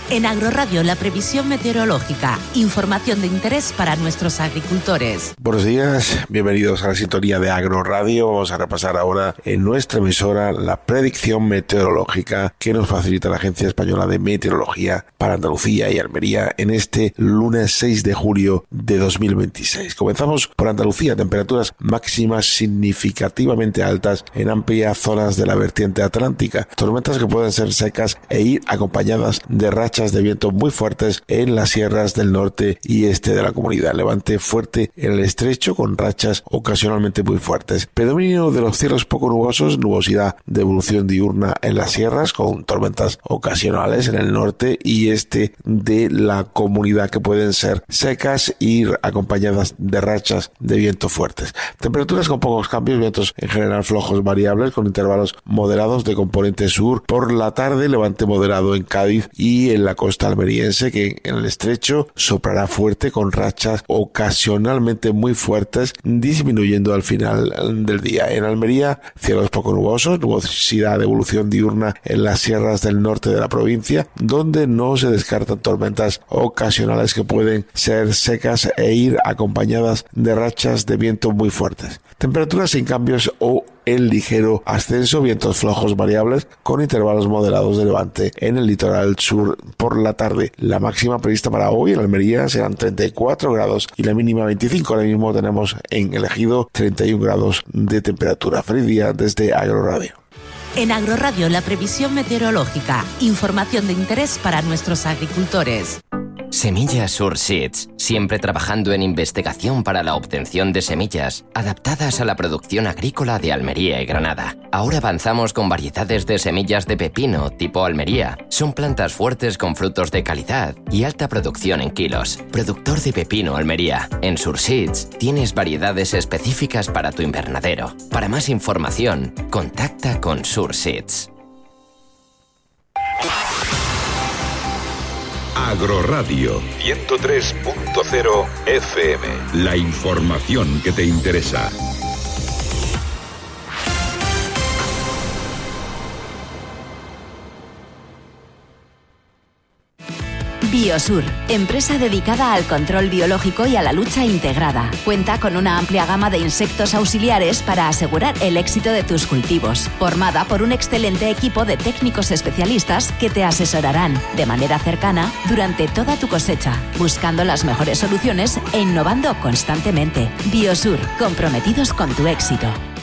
En Agroradio, la previsión meteorológica. Información de interés para nuestros agricultores. Buenos días, bienvenidos a la sintonía de Agroradio. Vamos a repasar ahora en nuestra emisora la predicción meteorológica que nos facilita la Agencia Española de Meteorología para Andalucía y Almería en este lunes 6 de julio de 2026. Comenzamos por Andalucía, temperaturas máximas significativamente altas en amplias zonas de la vertiente atlántica. Tormentas que pueden ser secas e ir acompañadas de rachas de viento muy fuertes en las sierras del norte y este de la comunidad. Levante fuerte en el estrecho con rachas ocasionalmente muy fuertes. Predominio de los cielos poco nubosos, nubosidad de evolución diurna en las sierras con tormentas ocasionales en el norte y este de la comunidad que pueden ser secas y acompañadas de rachas de viento fuertes. Temperaturas con pocos cambios, vientos en general flojos variables con intervalos moderados de componente sur. Por la tarde, levante moderado en Cádiz y en la costa almeriense, que en el estrecho soplará fuerte con rachas ocasionalmente muy fuertes, disminuyendo al final del día. En Almería, cielos poco nubosos, nubosidad de evolución diurna en las sierras del norte de la provincia, donde no se descartan tormentas ocasionales que pueden ser secas e ir acompañadas de rachas de viento muy fuertes. Temperaturas sin cambios o en ligero ascenso, vientos flojos variables con intervalos moderados de levante en el litoral sur. Por la tarde, la máxima prevista para hoy en Almería serán 34 grados y la mínima 25. Ahora mismo tenemos en el Ejido 31 grados de temperatura. Feliz día desde Agroradio. En Agroradio, la previsión meteorológica. Información de interés para nuestros agricultores. Semillas Surseeds, siempre trabajando en investigación para la obtención de semillas adaptadas a la producción agrícola de Almería y Granada. Ahora avanzamos con variedades de semillas de pepino tipo Almería. Son plantas fuertes con frutos de calidad y alta producción en kilos. Productor de pepino Almería. En Surseeds tienes variedades específicas para tu invernadero. Para más información, contacta con Surseeds. Agroradio 103.0 FM. La información que te interesa. Biosur, empresa dedicada al control biológico y a la lucha integrada. Cuenta con una amplia gama de insectos auxiliares para asegurar el éxito de tus cultivos. Formada por un excelente equipo de técnicos especialistas que te asesorarán de manera cercana durante toda tu cosecha, buscando las mejores soluciones e innovando constantemente. Biosur, comprometidos con tu éxito.